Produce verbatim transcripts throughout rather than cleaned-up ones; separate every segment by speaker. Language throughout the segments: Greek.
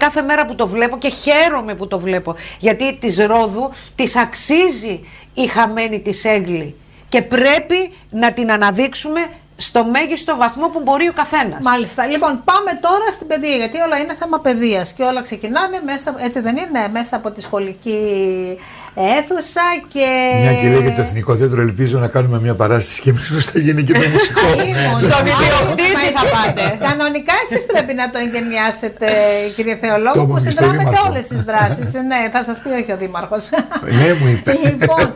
Speaker 1: κάθε μέρα που το βλέπω και χαίρομαι που το βλέπω. Γιατί της Ρόδου της αξίζει η χαμένη της έγκλη. Και πρέπει να την αναδείξουμε στο μέγιστο βαθμό που μπορεί ο καθένας.
Speaker 2: Μάλιστα. Λοιπόν, πάμε τώρα στην παιδεία, γιατί όλα είναι θέμα παιδείας και όλα ξεκινάνε μέσα, έτσι δεν είναι, μέσα από τη σχολική αίθουσα και...
Speaker 3: Μια και λέγεται το Εθνικό Θέατρο, ελπίζω να κάνουμε μια παράσταση και εμείς θα γίνει και το μουσικό.
Speaker 1: Στον ιδιοκτήτη θα πάτε.
Speaker 2: Κανονικά εσείς πρέπει να το εγκαινιάσετε, κύριε Θεολόγο, που συνδράμετε όλες τις δράσεις. Ναι, θα σας πει όχι ο Δήμαρχος.
Speaker 3: Ναι, μου είπε.
Speaker 2: Λοιπόν,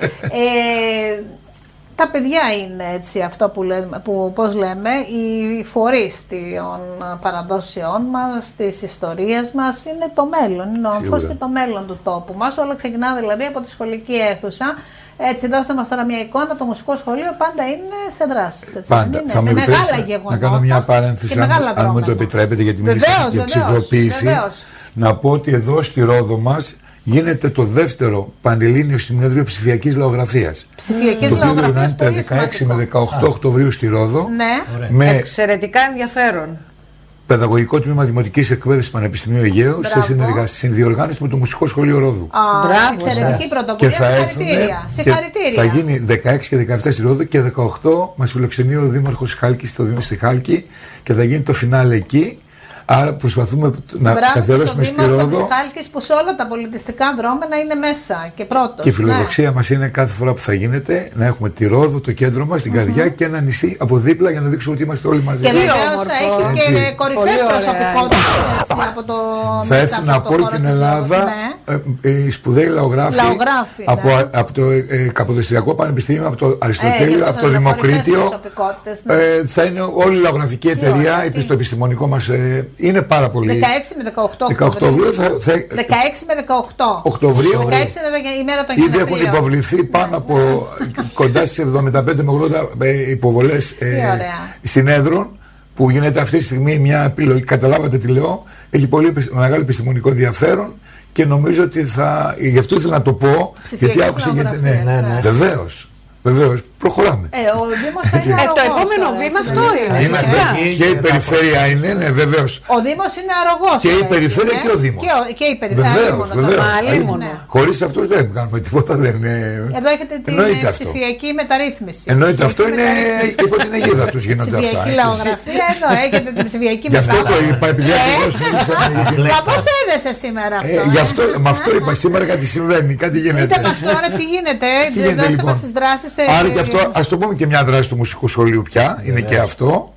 Speaker 2: ε, τα παιδιά είναι έτσι αυτό που, λέμε, που πώς λέμε, οι φορείς των παραδόσεών μας, της ιστορίας μας, είναι το μέλλον, είναι ο αμφός και το μέλλον του τόπου μας. Όλα ξεκινά δηλαδή από τη σχολική αίθουσα. Έτσι, δώστε μας τώρα μια εικόνα, το μουσικό σχολείο πάντα είναι σε δράσεις. Έτσι,
Speaker 3: πάντα.
Speaker 2: Είναι,
Speaker 3: θα
Speaker 2: με
Speaker 3: μου επιτρέψετε να κάνω μια παρένθεση, αν, αν μου το επιτρέπετε, γιατί μιλήσαμε για ψηφιοποίηση. Να πω ότι εδώ στη Ρόδο μας γίνεται το δεύτερο Πανελλήνιο Συνέδριο Ψηφιακής Λαογραφίας.
Speaker 2: Ψηφιακής
Speaker 3: το οποίο
Speaker 2: Λαογραφίας
Speaker 3: διοργανώνεται δεκαέξι με δεκαοκτώ Οκτωβρίου στη Ρόδο.
Speaker 2: Ναι.
Speaker 3: Με
Speaker 1: εξαιρετικά ενδιαφέρον.
Speaker 3: Παιδαγωγικό Τμήμα Δημοτικής Εκπαίδευσης Πανεπιστημίου Αιγαίου σε συνεργασία, συνδιοργάνωση με το Μουσικό Σχολείο Ρόδου.
Speaker 2: Α, μπράβο, εξαιρετική πρωτοβουλία. Συγχαρητήρια. Συγχαρητήρια.
Speaker 3: Θα γίνει δεκαέξι και δεκαεπτά στη Ρόδο και δεκαοκτώ μας φιλοξενεί ο Δήμαρχος Χάλκης στο Δήμο στη Χάλκη και θα γίνει το φινάλε εκεί. Άρα προσπαθούμε να καθιερώσουμε στη Ρόδο.
Speaker 2: Μπράβο της Χάλκης που σε όλα τα πολιτιστικά δρόμενα είναι μέσα και πρώτος.
Speaker 3: Και η φιλοδοξία ναι. μας είναι κάθε φορά που θα γίνεται να έχουμε τη Ρόδο, το κέντρο μας, την mm-hmm. καρδιά και ένα νησί από δίπλα για να δείξουμε ότι είμαστε όλοι μαζί.
Speaker 2: Και βεβαίως έχει και κορυφαίες προσωπικότητες από το
Speaker 3: θα έρθουν από όλη την Ελλάδα ναι. οι σπουδαίοι λαογράφοι από, ναι. από το ε, Καποδιστριακό Πανεπιστήμιο, από το Αριστοτέλειο, ε, από το Δημοκρίτιο.
Speaker 2: Ναι.
Speaker 3: Ε, θα είναι όλη η λαογραφική εταιρεία, το επιστημονικό μας. Ε, είναι πάρα πολύ.
Speaker 2: δεκαέξι με δεκαοκτώ
Speaker 3: Οκτωβρίου. Θα, θα,
Speaker 2: δεκαέξι με δεκαοκτώ
Speaker 3: Οκτωβρίου.
Speaker 2: δεκαέξι είναι η μέρα των
Speaker 3: ήδη έχουν υποβληθεί πάνω από κοντά στις εβδομήντα πέντε με ογδόντα υποβολές ε, συνέδρων που γίνεται αυτή τη στιγμή μια επιλογή. Καταλάβατε τι λέω. Έχει πολύ μεγάλο επιστημονικό ενδιαφέρον και νομίζω ότι θα. Γι' αυτό ήθελα να το πω. Γιατί άκουσα. Γιατί, ναι, ναι, ναι. Βεβαίως. Βεβαίως, προχωράμε.
Speaker 2: Ε, ο Δήμος θα είναι αρρωγός,
Speaker 1: το επόμενο τώρα, βήμα αυτό είναι.
Speaker 3: είναι και η περιφέρεια είναι, ναι, βεβαίως.
Speaker 2: Ο Δήμος είναι αρρωγός.
Speaker 3: Και η περιφέρεια και ο Δήμος.
Speaker 2: Και, ο, και η περιφέρεια.
Speaker 3: Βεβαίως, βεβαίως.
Speaker 2: Ναι.
Speaker 3: Χωρίς αυτούς δεν κάνουμε τίποτα. Δεν είναι...
Speaker 2: Εδώ έχετε την ψηφιακή μεταρρύθμιση.
Speaker 3: Εννοείται αυτό είναι υπό την αιγίδα τους γίνονται αυτά.
Speaker 2: Ψηφιακή λαογραφία, εδώ έχετε την ψηφιακή
Speaker 3: μεταρρύθμιση. Γι' αυτό το είπα, επειδή ακριβώς μιλήσαμε.
Speaker 2: Μα πώς έδεσε σήμερα αυτό.
Speaker 3: Με αυτό είπα σήμερα κάτι συμβαίνει, κάτι γίνεται.
Speaker 2: Είτε μας τώρα τι γίνεται, δώστε μας τις δράσεις.
Speaker 3: Άρα και αυτό, ας το πούμε και μια δράση του μουσικού σχολείου πια, είναι και αυτό.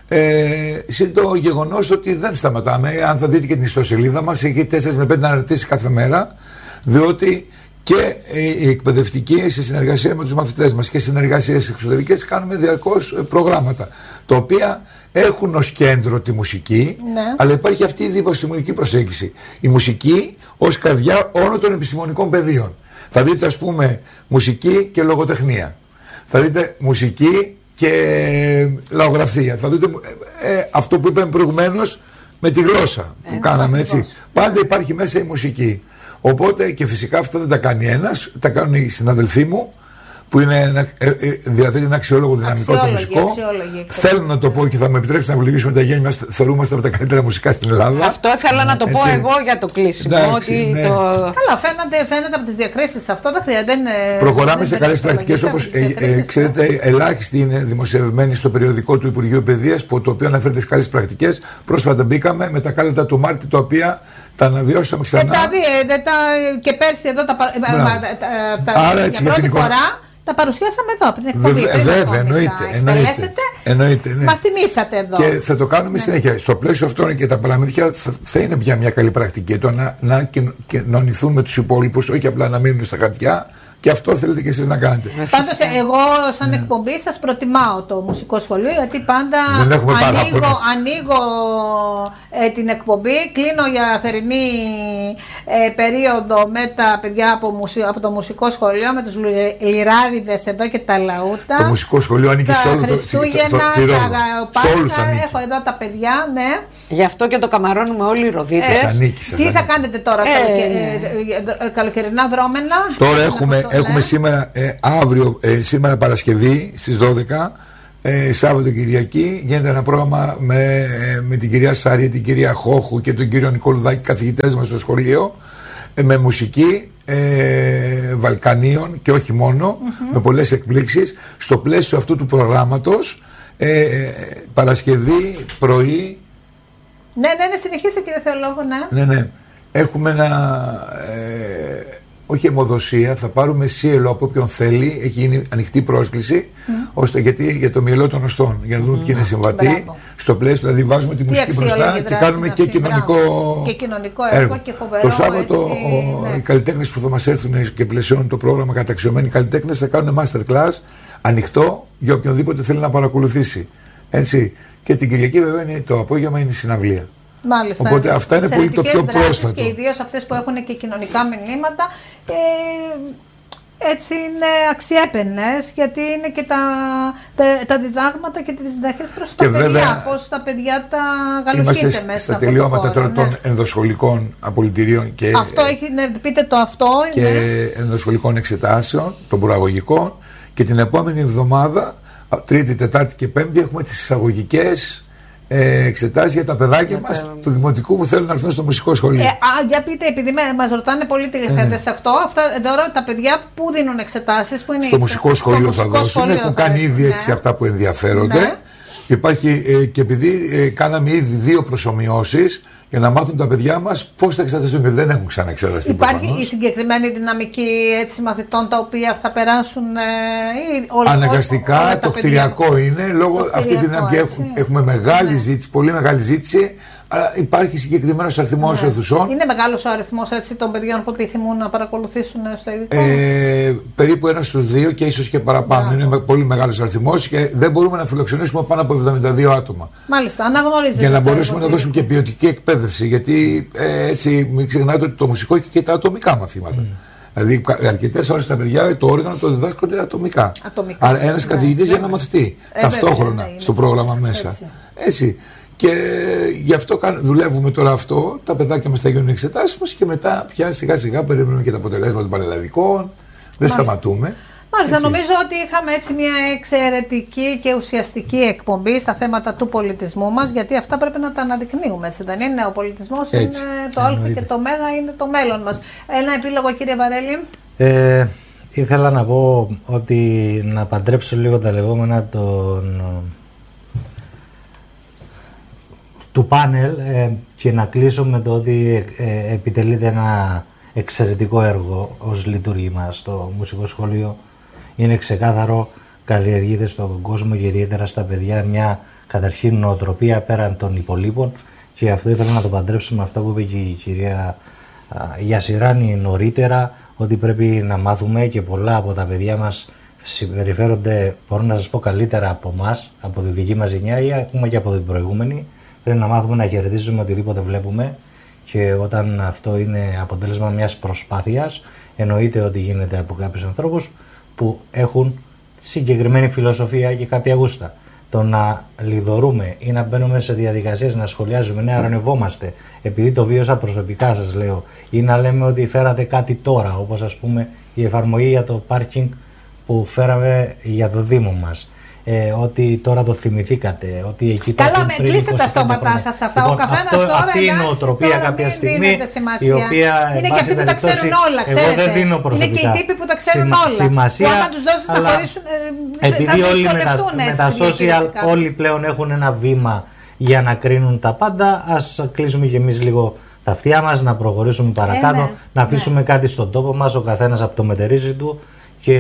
Speaker 3: Ε, συν το γεγονός ότι δεν σταματάμε. Αν θα δείτε και την ιστοσελίδα μας, έχει τέσσερις με πέντε αναρτήσεις κάθε μέρα, διότι και οι εκπαιδευτικοί σε συνεργασία με τους μαθητές μας και συνεργασίες εξωτερικές κάνουμε διαρκώς προγράμματα, τα οποία έχουν ως κέντρο τη μουσική, ναι. αλλά υπάρχει αυτή η διεπιστημονική προσέγγιση. Η μουσική ως καρδιά όλων των επιστημονικών πεδίων. Θα δείτε ας πούμε μουσική και λογοτεχνία. Θα δείτε μουσική και λαογραφία. Θα δείτε ε, αυτό που είπαμε προηγουμένως με τη γλώσσα που έτσι, κάναμε έτσι. Γλώσσα. Πάντα υπάρχει μέσα η μουσική. Οπότε και φυσικά αυτό δεν τα κάνει ένας, τα κάνουν οι συναδελφοί μου που είναι ένα, ε, ε, διαθέτει ένα αξιόλογο δυναμικό το μουσικό. Θέλω να το πω και θα μου επιτρέψετε να ευλογήσουμε τα γέννη μας. Θεωρούμαστε από τα καλύτερα μουσικά στην Ελλάδα.
Speaker 1: Αυτό ήθελα να το πω έτσι. Εγώ για το κλείσιμο.
Speaker 3: Εντάξει,
Speaker 1: ότι
Speaker 3: ναι.
Speaker 1: το...
Speaker 2: Καλά, φαίνεται, φαίνεται από τις διακρίσεις αυτό. Δεν χρειάζεται.
Speaker 3: Προχωράμε δεν, σε καλές πρακτικές όπως ε, ε, ξέρετε, ελάχιστοι είναι δημοσιευμένοι στο περιοδικό του Υπουργείου Παιδείας, που το οποίο αναφέρεται στις καλές πρακτικές. Πρόσφατα μπήκαμε με τα κάλετα του Μάρτη, τα οποία τα αναβιώσαμε ξανά.
Speaker 2: Και πέρσι εδώ τα.
Speaker 3: Άρα έτσι για την εικόνα.
Speaker 2: Τα παρουσιάσαμε εδώ από την εκπομπή.
Speaker 3: Βέβαια, εννοείται. εννοείται, εννοείται ναι.
Speaker 2: Μας τιμήσατε εδώ.
Speaker 3: Και θα το κάνουμε ναι. συνέχεια. Στο πλαίσιο αυτό και τα παραμύθια θα, θα είναι πια μια καλή πρακτική. Το να, να κοινωνηθούν με τους υπόλοιπους, όχι απλά να μείνουν στα χαρτιά. Και αυτό θέλετε και εσείς να κάνετε.
Speaker 2: Πάντως, εγώ σαν ναι. εκπομπή σας προτιμάω το μουσικό σχολείο, γιατί πάντα ανοίγω, ανοίγω ε, την εκπομπή, κλείνω για θερινή ε, περίοδο με τα παιδιά από, μουσι, από το μουσικό σχολείο, με τους λιράριδες εδώ και τα λαούτα.
Speaker 3: Το μουσικό σχολείο ανήκει σε όλο το
Speaker 2: Χριστούγεννα,
Speaker 3: το, το, το,
Speaker 2: τα Πάσχα, έχω εδώ τα παιδιά, ναι.
Speaker 1: Γι' αυτό και το καμαρώνουμε όλοι οι ροδίτες.
Speaker 3: Ε, ανήκει,
Speaker 2: τι ανήκει. Θα κάνετε τώρα, ε, καλοκαι, ε, καλοκαιρινά δρόμενα.
Speaker 3: Τώρα έχουμε, έχουμε σήμερα, ε, αύριο, ε, σήμερα Παρασκευή στις δώδεκα, Ε, Σάββατο Κυριακή γίνεται ένα πρόγραμμα με, με την κυρία Σάρια, την κυρία Χόχου και τον κύριο Νικολουδάκη, καθηγητές μας στο σχολείο, ε, με μουσική ε, Βαλκανίων και όχι μόνο, mm-hmm. με πολλές εκπλήξεις. Στο πλαίσιο αυτού του προγράμματος, ε, Παρασκευή πρωί.
Speaker 2: Ναι, ναι, ναι, συνεχίστε κύριε Θεολόγο, ναι.
Speaker 3: Ναι, ναι. Έχουμε ένα, ε, όχι αιμοδοσία, θα πάρουμε σύλλο από όποιον θέλει, έχει γίνει ανοιχτή πρόσκληση, mm. ώστε, γιατί, για το μυελό των οστών, για να δούμε mm. ποιοι είναι συμβατοί. Μπράβο. Στο πλαίσιο, δηλαδή βάζουμε τη μουσική μπροστά και κάνουμε και κοινωνικό,
Speaker 2: και κοινωνικό έργο, έργο και φοβερό.
Speaker 3: Το Σάββατο
Speaker 2: έτσι,
Speaker 3: ο,
Speaker 2: ναι.
Speaker 3: οι καλλιτέχνες που θα μας έρθουν και πλαισιώνουν το πρόγραμμα, καταξιωμένοι καλλιτέχνες, θα κάνουν masterclass ανοιχτό για οποιονδήποτε θέλει να παρακολουθήσει. Έτσι. Και την Κυριακή βέβαια είναι, το απόγευμα είναι η συναυλία.
Speaker 2: Μάλιστα.
Speaker 3: Οπότε αυτά είναι πολύ το πιο πρόσφατο.
Speaker 2: Και ιδίως αυτές που έχουν και κοινωνικά μηνύματα, ε, έτσι είναι αξιέπαινες, γιατί είναι και τα, τα, τα διδάγματα και τις διδαχές προς τα βέβαια, παιδιά. Πώς τα παιδιά τα γαλουχείτε μέσα από
Speaker 3: στα τελειώματα τώρα ναι. των ενδοσχολικών απολυτηρίων και,
Speaker 2: αυτό έχει, ναι, πείτε το αυτό,
Speaker 3: και ναι. ενδοσχολικών εξετάσεων, των προαγωγικών, και την επόμενη εβδομάδα, Τρίτη, Τετάρτη και Πέμπτη, έχουμε τις εισαγωγικές Ε, εξετάσεις για τα παιδάκια μας
Speaker 2: πέρα.
Speaker 3: του Δημοτικού που θέλουν να έρθουν στο μουσικό σχολείο.
Speaker 2: Ε, α, για πείτε, επειδή μας ρωτάνε πολύ τηλεθέατες σε αυτό, αυτά, τώρα τα παιδιά που δίνουν εξετάσεις, που είναι
Speaker 3: στο μουσικό σχολείο
Speaker 2: στο
Speaker 3: θα
Speaker 2: μουσικό
Speaker 3: δώσουν,
Speaker 2: σχολείο
Speaker 3: έχουν
Speaker 2: θα
Speaker 3: κάνει
Speaker 2: έρθουν,
Speaker 3: ήδη
Speaker 2: ναι.
Speaker 3: έτσι αυτά που ενδιαφέρονται.
Speaker 2: Ναι.
Speaker 3: Υπάρχει ε, και επειδή ε, κάναμε ήδη δύο προσομοιώσεις για να μάθουν τα παιδιά μας πώς θα εξεταστούν, γιατί δεν έχουν ξαναεξεταστεί.
Speaker 2: Υπάρχει
Speaker 3: προφανώς.
Speaker 2: η συγκεκριμένη δυναμική έτσι, μαθητών τα οποία θα περάσουν ε, ή όλα,
Speaker 3: αναγκαστικά
Speaker 2: όλα, όλα
Speaker 3: το
Speaker 2: τα
Speaker 3: κτηριακό
Speaker 2: παιδιά.
Speaker 3: είναι, λόγω αυτή τη δυναμική έχουμε, έχουμε μεγάλη ναι. ζήτηση, πολύ μεγάλη ζήτηση, αλλά υπάρχει συγκεκριμένος αριθμός ναι. αιθουσών.
Speaker 2: Είναι μεγάλος ο αριθμός έτσι, των παιδιών που επιθυμούν να παρακολουθήσουν στο ειδικό.
Speaker 3: Ε, περίπου ένα στους δύο και ίσως και παραπάνω. Yeah. Είναι πολύ μεγάλος αριθμός και δεν μπορούμε να φιλοξενήσουμε πάνω από εβδομήντα δύο άτομα.
Speaker 2: Μάλιστα, αναγνωρίζετε.
Speaker 3: Για να μπορέσουμε να δώσουμε και ποιοτική εκπαίδευση. Γιατί ε, έτσι μην ξεχνάτε ότι το μουσικό έχει και τα ατομικά μαθήματα. Mm. Δηλαδή, αρκετές ώρες τα παιδιά το όργανο το διδάσκονται ατομικά. ατομικά. Άρα, ένας ναι, καθηγητής ναι, για ένα μαθητή. Ε, ταυτόχρονα ναι, στο πρόγραμμα μέσα. Έτσι. έτσι. Και γι' αυτό δουλεύουμε τώρα αυτό. Τα παιδάκια μας θα γίνουν εξετάσεις μας και μετά πια σιγά σιγά περιμένουμε και τα αποτελέσματα των πανελλαδικών. Δεν Μάλιστα. σταματούμε.
Speaker 2: Μάλιστα, έτσι. Νομίζω ότι είχαμε έτσι μια εξαιρετική και ουσιαστική εκπομπή στα θέματα του πολιτισμού μας, γιατί αυτά πρέπει να τα αναδεικνύουμε, έτσι δεν είναι? Ο πολιτισμός έτσι. είναι το Α και το Μ είναι το μέλλον μας. Ένα επίλογο, κύριε Βαρέλη.
Speaker 4: Ε, ήθελα να πω ότι να παντρέψω λίγο τα λεγόμενα των, του πάνελ ε, και να κλείσω με το ότι ε, επιτελείται ένα εξαιρετικό έργο ως λειτουργήμα στο μουσικό σχολείο. Είναι ξεκάθαρο, καλλιεργείται στον κόσμο και ιδιαίτερα στα παιδιά μια καταρχήν νοοτροπία πέραν των υπολείπων, και αυτό ήθελα να το παντρέψω με αυτό που είπε και η κυρία Γιασιράνη νωρίτερα, ότι πρέπει να μάθουμε, και πολλά από τα παιδιά μας συμπεριφέρονται, μπορώ να σας πω, καλύτερα από εμάς, από τη δική μας γενιά ή ακόμα και από την προηγούμενη. Πρέπει να μάθουμε να χαιρετίζουμε οτιδήποτε βλέπουμε, και όταν αυτό είναι αποτέλεσμα μιας προσπάθειας, εννοείται ότι γίνεται από κάποιους ανθρώπους που έχουν συγκεκριμένη φιλοσοφία και κάποια γούστα. Το να λιδωρούμε ή να μπαίνουμε σε διαδικασίες να σχολιάζουμε, να αρνευόμαστε επειδή το βίωσα προσωπικά, σας λέω, ή να λέμε ότι φέρατε κάτι τώρα, όπως ας πούμε η εφαρμογή για το πάρκινγκ που φέραμε για το Δήμο μας. Ε, ότι τώρα το θυμηθήκατε, ότι εκεί το
Speaker 2: καλά, με κλείστε τα στόματά σας αυτά.
Speaker 4: Λοιπόν,
Speaker 2: ο καθένας
Speaker 4: αυτό,
Speaker 2: τώρα,
Speaker 4: αυτή είναι η νοοτροπία κάποια στιγμή, η οποία
Speaker 2: είναι και αυτοί που τα ξέρουν όλα,
Speaker 4: ξέρετε. Εγώ δεν δίνω προσωπικά.
Speaker 2: Είναι και οι τύποι που τα ξέρουν
Speaker 4: Σημα,
Speaker 2: όλα.
Speaker 4: Σημασία,
Speaker 2: που άμα τους δώσεις να χωρίσουν, ε,
Speaker 4: επειδή
Speaker 2: θα
Speaker 4: όλοι με τα, με τα social όλοι πλέον έχουν ένα βήμα για να κρίνουν τα πάντα, ας κλείσουμε και εμείς λίγο τα αυτιά μας, να προχωρήσουμε παρακάτω, ε, ναι, να αφήσουμε ναι. κάτι στον τόπο μας, ο καθένας από το μετερίζει του, και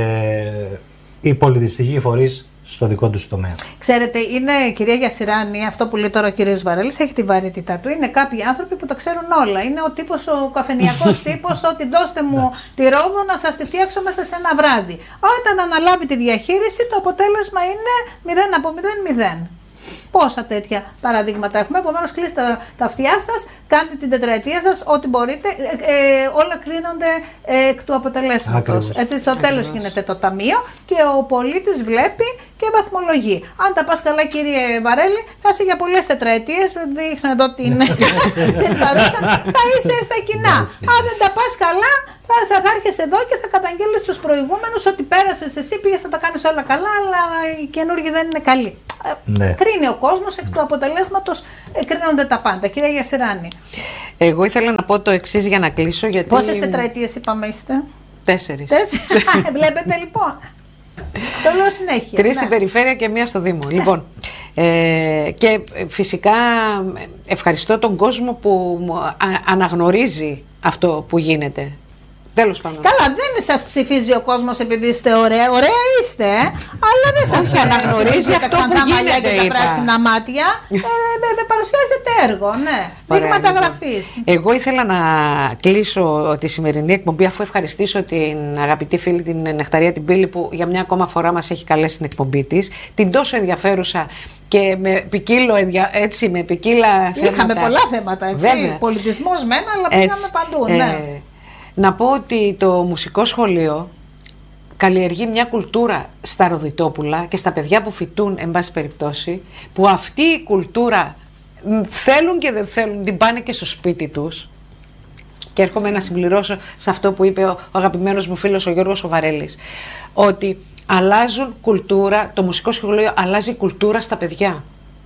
Speaker 4: οι πολιτιστικοί φορείς στο δικό του τομέα. Ξέρετε,
Speaker 2: είναι, κυρία Γιασιράνη, αυτό που λέει τώρα ο κύριος Βαρέλης έχει τη βαρύτητά του. Είναι κάποιοι άνθρωποι που τα ξέρουν όλα. Είναι ο τύπος, ο καφενειακός τύπος, ότι δώστε μου τη Ρόδο να σας τη φτιάξω μέσα σε ένα βράδυ. Όταν αναλάβει τη διαχείριση, το αποτέλεσμα είναι μηδέν από μηδέν μηδέν. Πόσα τέτοια παραδείγματα έχουμε. Επομένως, κλείστε τα, τα αυτιά σας, κάντε την τετραετία σας, ό,τι μπορείτε. Ε, ε, όλα κρίνονται ε, εκ του αποτελέσματος. Έτσι, στο τέλος γίνεται το ταμείο και ο πολίτης βλέπει και βαθμολογεί. Αν τα πας καλά, κύριε Βαρέλη, θα είσαι για πολλές τετραετίες. Δείχνω εδώ την παρούσα. Θα είσαι στα κοινά. Αν δεν τα πας καλά, θα, θα, θα έρχεσαι εδώ και θα καταγγέλεις τους προηγούμενους ότι πέρασες εσύ, πήγες να τα κάνεις όλα καλά, αλλά οι καινούργοι δεν είναι καλοί. Ναι. Κρίνει ο κόσμος, εκ του αποτελέσματος κρίνονται τα πάντα. Κυρία Γιασιράνη.
Speaker 1: Εγώ ήθελα να πω το εξής για να κλείσω. Γιατί...
Speaker 2: Πόσες τετραετίες είπαμε είστε?
Speaker 1: Τέσσερις.
Speaker 2: Βλέπετε λοιπόν. Το λέω συνέχεια.
Speaker 1: Τρεις
Speaker 2: ναι.
Speaker 1: στην περιφέρεια και μία στο Δήμο. Λοιπόν, ε, και φυσικά ευχαριστώ τον κόσμο που αναγνωρίζει αυτό που γίνεται. Τέλος πάντων.
Speaker 2: Καλά, δεν σας ψηφίζει ο κόσμος επειδή είστε ωραία. Ωραία είστε, ε? Αλλά δεν σας αναγνωρίζει αυτό που γίνεται. Και τα πράσινα μάτια. ε, με παρουσιάζεται έργο, ναι. Δείγματα γραφής.
Speaker 1: Εγώ ήθελα να κλείσω τη σημερινή εκπομπή, αφού ευχαριστήσω την αγαπητή φίλη την Νεκταρία την Πύλη, που για μια ακόμα φορά μας έχει καλέσει στην εκπομπή της. Την τόσο ενδιαφέρουσα και με ποικίλο, έτσι, με ποικίλα θέματα.
Speaker 2: Είχαμε πολλά θέματα, έτσι. Βέβαια. Πολιτισμός μένα, αλλά πήγαμε παντού, ναι.
Speaker 1: Ε, να πω ότι το μουσικό σχολείο καλλιεργεί μια κουλτούρα στα Ροδιτόπουλα και στα παιδιά που φοιτούν, εν πάση περιπτώσει, που αυτή η κουλτούρα θέλουν και δεν θέλουν, την πάνε και στο σπίτι τους. Και έρχομαι να συμπληρώσω σε αυτό που είπε ο, ο αγαπημένος μου φίλος ο Γιώργος Σοβαρέλης, ότι αλλάζουν κουλτούρα, το μουσικό σχολείο αλλάζει κουλτούρα στα παιδιά.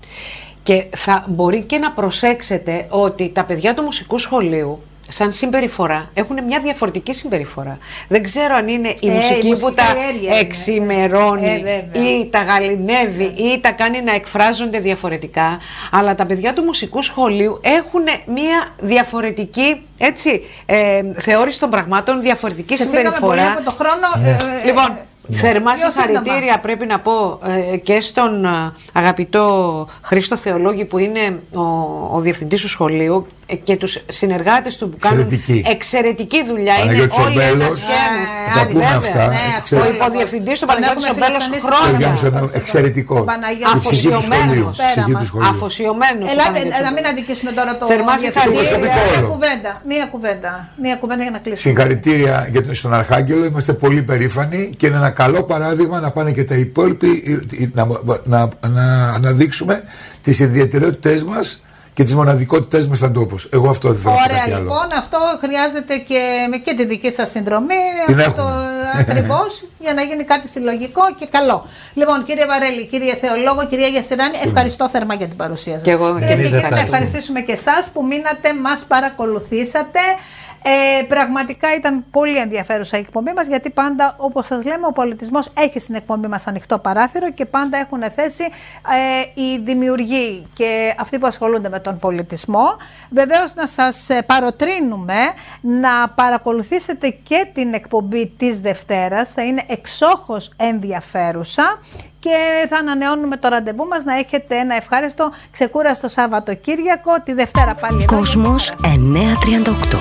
Speaker 1: Και θα μπορεί και να προσέξετε ότι τα παιδιά του μουσικού σχολείου σαν συμπεριφορά έχουν μια διαφορετική συμπεριφορά. Δεν ξέρω αν είναι η ε, μουσική η που τα εξημερώνει ε, ή τα γαληνεύει ε. ή τα κάνει να εκφράζονται διαφορετικά, αλλά τα παιδιά του μουσικού σχολείου έχουν μια διαφορετική, έτσι, ε, θεώρηση των πραγμάτων, διαφορετική
Speaker 2: σε
Speaker 1: συμπεριφορά.
Speaker 2: Από το χρόνο, ε, ε,
Speaker 1: λοιπόν,
Speaker 2: Ναι.
Speaker 1: θερμά συγχαρητήρια πρέπει να πω ε, και στον ε, αγαπητό Χρήστο Θεολόγη που είναι ο, ο διευθυντής του σχολείου ε, και τους συνεργάτες του που κάνουν εξαιρετική δουλειά.
Speaker 3: Είναι όλοι ένας
Speaker 1: και ένας. Ο υποδιευθυντής του Παναγιώτης Ομπέλος χρόνια.
Speaker 3: Εξαιρετικός.
Speaker 1: Αφοσιωμένος. Αφοσιωμένος.
Speaker 2: Ελάτε να μην αδικήσουμε τώρα το διευθυντή. Μία κουβέντα. Μία κουβέντα για να κλείσουμε.
Speaker 3: Συγχαρητήρια στον Αρχάγγελο. Είμαστε πολύ περήφανοι και είναι ένα καλό παράδειγμα να πάνε και τα υπόλοιποι να, να, να αναδείξουμε τις ιδιαιτερότητές μας και τις μοναδικότητές μας σαν τόπος. Εγώ αυτό δεν θέλω να πω.
Speaker 2: Ωραία, λοιπόν, αυτό χρειάζεται και, και τη δική σας συνδρομή.
Speaker 3: Την
Speaker 2: αυτό ακριβώς, για να γίνει κάτι συλλογικό και καλό. Λοιπόν, κύριε Βαρέλη, κύριε Θεολόγο, κυρία Γιασιράνη, ευχαριστώ θερμά για την παρουσία σας.
Speaker 1: Και εγώ,
Speaker 2: και και να ευχαριστήσουμε και εσάς που μείνατε, μας παρακολουθήσατε. Ε, πραγματικά ήταν πολύ ενδιαφέρουσα η εκπομπή μας, γιατί πάντα, όπως σας λέμε, ο πολιτισμός έχει στην εκπομπή μας ανοιχτό παράθυρο και πάντα έχουν θέση ε, οι δημιουργοί και αυτοί που ασχολούνται με τον πολιτισμό. Βεβαίως να σας παροτρύνουμε να παρακολουθήσετε και την εκπομπή της Δευτέρας, θα είναι εξόχως ενδιαφέρουσα. Και θα ανανεώνουμε το ραντεβού μας, να έχετε ένα ευχάριστο ξεκούραστο Σαββατοκύριακο. Τη Δευτέρα πάλι εδώ.
Speaker 5: Κόσμος εννιακόσια τριάντα οκτώ.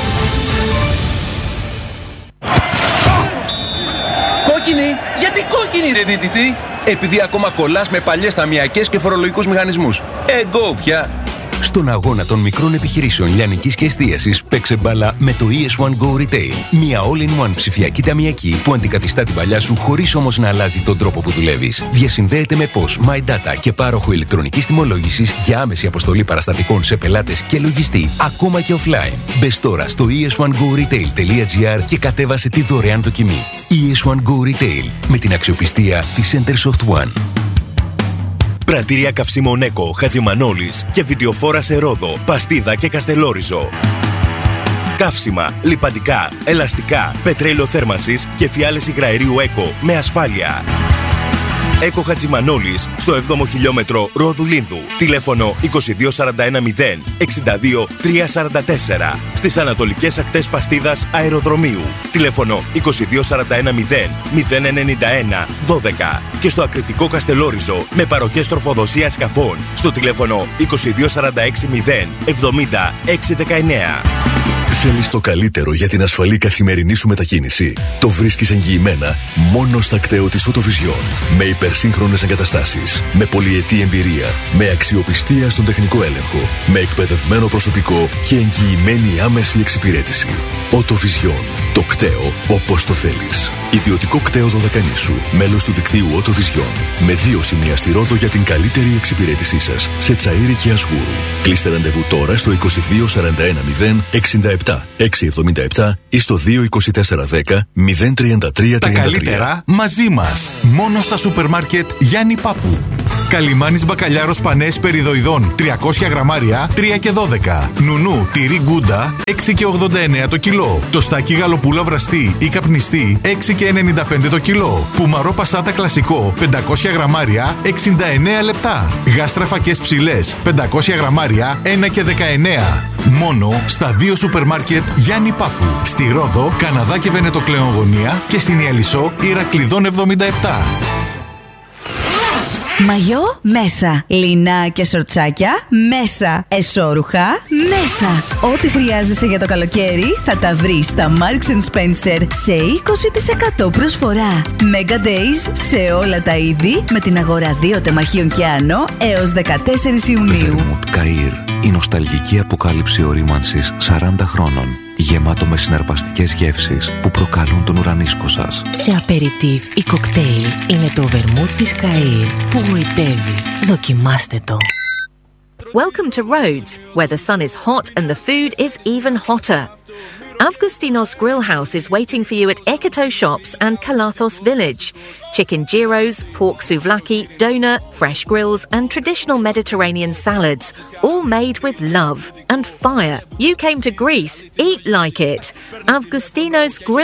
Speaker 6: Κόκκινη! Γιατί κόκκινη ρε δίτητη? Επειδή ακόμα κολλάς με παλιές ταμιακές και φορολογικούς μηχανισμούς. Εγώ πια! Στον αγώνα των μικρών επιχειρήσεων λιανικής και εστίασης, παίξε μπάλα με το ι ες one Go Retail. Μια all-in-one ψηφιακή ταμιακή που αντικαθιστά την παλιά σου χωρίς όμως να αλλάζει τον τρόπο που δουλεύεις. Διασυνδέεται με P O S, MyData και πάροχο ηλεκτρονικής τιμολόγησης για άμεση αποστολή παραστατικών σε πελάτες και λογιστή, ακόμα και offline. Μπες τώρα στο ι ες one go retail τελεία gr και κατέβασε τη δωρεάν δοκιμή. ι ες one Go Retail, με την αξιοπιστία της Centersoft One. Πρατήρια καυσίμων Έκο, Χατζημανόλης και βιντεοφόρα σε Ρόδο, Παστίδα και Καστελόριζο. Καύσιμα, λιπαντικά, ελαστικά, πετρέλαιο θέρμανσης και φιάλες υγραερίου Έκο με ασφάλεια. Έκο Χατζημανόλης στο εβδόμο χιλιόμετρο Ρόδου Λίνδου. Τηλέφωνο είκοσι δύο σαράντα ένα μηδέν εξήντα δύο τριακόσια σαράντα τέσσερα. Στις ανατολικές ακτές Παστίδας Αεροδρομίου. Τηλέφωνο είκοσι δύο σαράντα ένα μηδέν μηδέν ενενήντα ένα δώδεκα. Και στο ακριτικό Καστελόριζο με παροχές τροφοδοσίας σκαφών στο τηλέφωνο είκοσι δύο σαράντα έξι μηδέν εβδομήντα έξι δεκαεννέα.
Speaker 7: Θέλεις το καλύτερο για την ασφαλή καθημερινή σου μετακίνηση? Το βρίσκεις εγγυημένα μόνο στα κτέο της Autovision. Με υπερσύγχρονες εγκαταστάσεις, με πολυετή εμπειρία, με αξιοπιστία στον τεχνικό έλεγχο, με εκπαιδευμένο προσωπικό και εγγυημένη άμεση εξυπηρέτηση. Autovision. Το κτέο όπως το θέλεις. Ιδιωτικό κταίο Δωδεκανήσου. Μέλος του δικτύου Autovision. Με δύο σημεία στη Ρόδο για την καλύτερη εξυπηρέτησή σας. Σε Τσαΐρι και Ασγούρου. Κλείστε ραντεβού τώρα στο είκοσι δύο σαράντα ένα μηδέν εξήντα επτά εξακόσια εβδομήντα επτά ή στο δύο είκοσι τέσσερα δέκα μηδέν τριάντα τρία τριάντα τρία.
Speaker 8: Τα καλύτερα μαζί μας. Μόνο στα σούπερ μάρκετ Γιάννη Πάπου. Καλιμάνης μπακαλιάρος πανές περιδοειδών τριακόσια γραμμάρια τρία και δώδεκα. Νουνού τυρί γκούντα έξι και ογδόντα εννέα το κιλό. Τοστάκι γαλοπούλα βραστή ή καπνιστή έξι και ενενήντα πέντε το κιλό. Πουμαρό πασάτα κλασικό πεντακόσια γραμμάρια εξήντα εννέα λεπτά. Γάστρα φακές ψηλές πεντακόσια γραμμάρια ένα και δεκαεννέα. Μόνο στα δύο σούπερ μάρκετ Γιάννη Πάπου. Στη Ρόδο, Καναδά και Βενετοκλέον γωνία και στην Ιαλισσό Ηρακλειδών εβδομήντα επτά.
Speaker 9: Μαγιό μέσα. Λινά και σορτσάκια μέσα. Εσώρουχα μέσα. Ό,τι χρειάζεσαι για το καλοκαίρι θα τα βρεις στα Marks and Spencer σε είκοσι τοις εκατό προσφορά. Mega Days σε όλα τα είδη με την αγορά δύο τεμαχίων και άνω έως δεκατέσσερις Ιουνίου.
Speaker 10: Vermouth Cair, η νοσταλγική αποκάλυψη ορίμανσης σαράντα χρόνων. Γεμάτο με συναρπαστικές γεύσεις που προκαλούν τον ουρανίσκο σας.
Speaker 11: Σε απεριτίβ ή κοκτέιλ είναι το Vermouth της Cair που γοητεύει. Δοκιμάστε το.
Speaker 12: Welcome to Rhodes, where the sun is hot and the food is even hotter. Avgustinos Grill House is waiting for you at Eketo Shops and Kalathos Village. Chicken gyros, pork souvlaki, doner, fresh grills and traditional Mediterranean salads, all made with love and fire. You came to Greece, eat like it. Avgustinos Grill